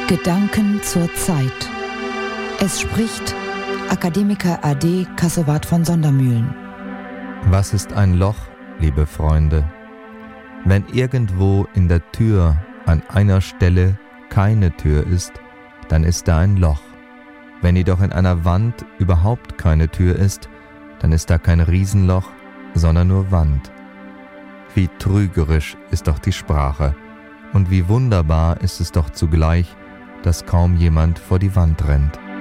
Gedanken zur Zeit. Es spricht Akademiker AD Kassowat von Sondermühlen. Was ist ein Loch, liebe Freunde? Wenn irgendwo in der Tür an einer Stelle keine Tür ist, dann ist da ein Loch. Wenn jedoch in einer Wand überhaupt keine Tür ist, dann ist da kein Riesenloch, sondern nur Wand. Wie trügerisch ist doch die Sprache, und wie wunderbar ist es doch zugleich, dass kaum jemand vor die Wand rennt.